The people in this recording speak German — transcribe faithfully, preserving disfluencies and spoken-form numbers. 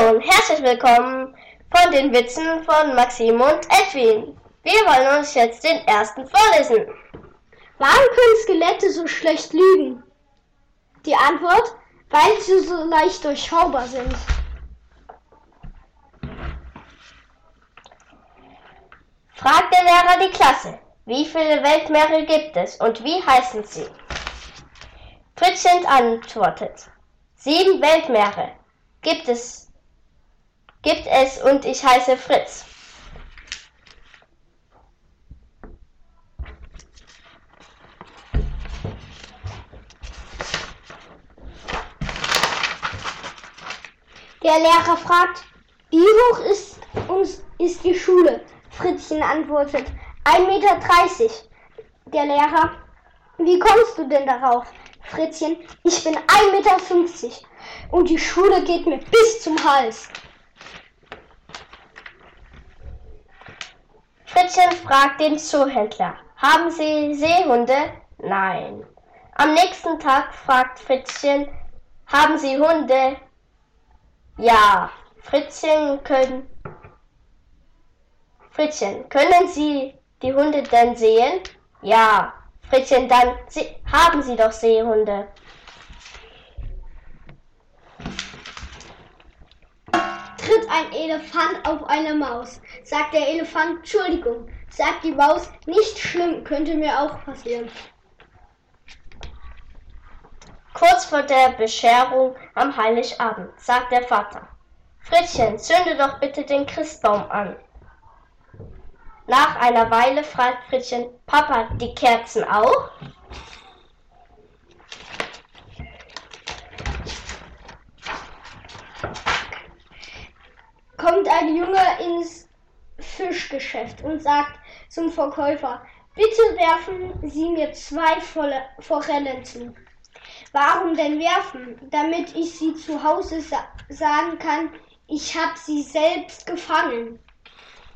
Hallo und herzlich willkommen von den Witzen von Maxim und Edwin. Wir wollen uns jetzt den ersten vorlesen. Warum können Skelette so schlecht lügen? Die Antwort, weil sie so leicht durchschaubar sind. Fragt der Lehrer die Klasse, wie viele Weltmeere gibt es und wie heißen sie? Fritzchen antwortet, sieben Weltmeere gibt es, gibt es und ich heiße Fritz. Der Lehrer fragt, wie hoch ist, uns, ist die Schule? Fritzchen antwortet, ein Meter dreißig. Der Lehrer, wie kommst du denn darauf? Fritzchen, ich bin ein Meter fünfzig und die Schule geht mir bis zum Hals. Fritzchen fragt den Zoohändler, haben Sie Seehunde? Nein. Am nächsten Tag fragt Fritzchen, haben Sie Hunde? Ja. Fritzchen, können, Fritzchen, können Sie die Hunde denn sehen? Ja. Fritzchen, dann Sie, haben Sie doch Seehunde. Tritt ein Elefant auf eine Maus. Sagt der Elefant, Entschuldigung. Sagt die Maus, nicht schlimm, könnte mir auch passieren. Kurz vor der Bescherung am Heiligabend sagt der Vater, Fritzchen, zünde doch bitte den Christbaum an. Nach einer Weile fragt Fritzchen, Papa, die Kerzen auch? Kommt ein Junge ins Fischgeschäft und sagt zum Verkäufer, bitte werfen Sie mir zwei Forellen zu. Warum denn werfen? Damit ich sie zu Hause sa- sagen kann, ich habe sie selbst gefangen.